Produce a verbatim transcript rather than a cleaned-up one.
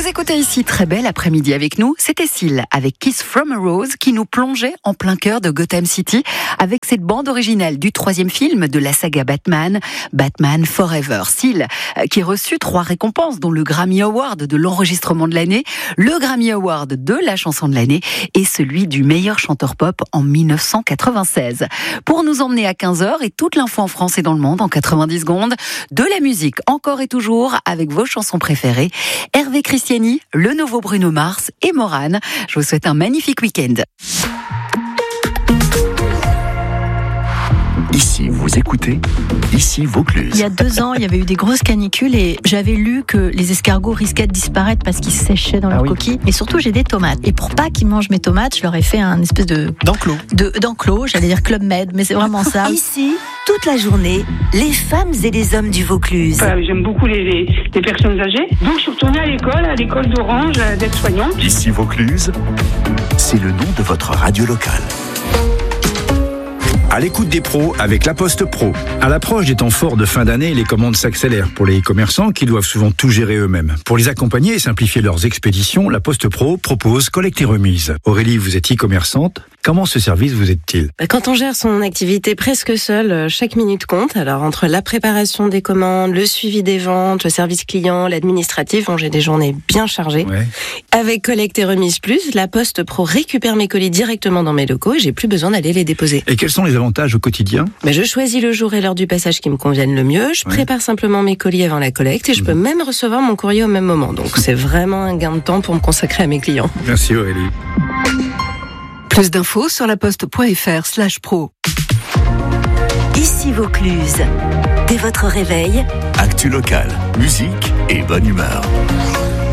écoutez ici Très belle après-midi avec nous, c'était Seal avec Kiss from a Rose qui nous plongeait en plein cœur de Gotham City avec cette bande originale du troisième film de la saga Batman, Batman Forever. Seal qui a reçu trois récompenses dont le Grammy Award de l'enregistrement de l'année, le Grammy Award de la chanson de l'année et celui du meilleur chanteur pop en dix-neuf cent quatre-vingt-seize. Pour nous emmener à quinze heures et toute l'info en France et dans le monde en quatre-vingt-dix secondes, de la musique encore et toujours avec vos chansons préférées, Hervé Christiani, le nouveau Bruno Mars et Morane. Je vous souhaite un magnifique week-end. Ici, vous écoutez, ici Vaucluse. Il y a deux ans, il y avait eu des grosses canicules et j'avais lu que les escargots risquaient de disparaître parce qu'ils séchaient dans leurs ah oui. coquilles. Et surtout, j'ai des tomates. Et pour pas qu'ils mangent mes tomates, je leur ai fait un espèce de... D'enclos. De, d'enclos, j'allais dire Club Med, mais c'est vraiment ça. Ici, toute la journée, les femmes et les hommes du Vaucluse. Euh, j'aime beaucoup les, les, les personnes âgées. Donc, je suis retournée à l'école, à l'école d'Orange, d'être soignante. Ici Vaucluse, c'est le nom de votre radio locale. À l'écoute des pros avec La Poste Pro. À l'approche des temps forts de fin d'année, les commandes s'accélèrent pour les commerçants qui doivent souvent tout gérer eux-mêmes. Pour les accompagner et simplifier leurs expéditions, La Poste Pro propose collecte et remise. Aurélie, vous êtes e-commerçante. Comment ce service vous aide-t-il ? Quand on gère son activité presque seul, chaque minute compte. Alors entre la préparation des commandes, le suivi des ventes, le service client, l'administratif, bon, j'ai des journées bien chargées. Ouais. Avec collecte et remise plus, La Poste Pro récupère mes colis directement dans mes locaux et j'ai plus besoin d'aller les déposer. Et quels sont les avantages au quotidien ? Ben, je choisis le jour et l'heure du passage qui me conviennent le mieux. Je ouais. prépare simplement mes colis avant la collecte et je mmh. peux même recevoir mon courrier au même moment. Donc c'est vraiment un gain de temps pour me consacrer à mes clients. Merci Aurélie. Plus d'infos sur laposte.fr slash pro. Ici Vaucluse. Dès votre réveil, actu local, musique et bonne humeur.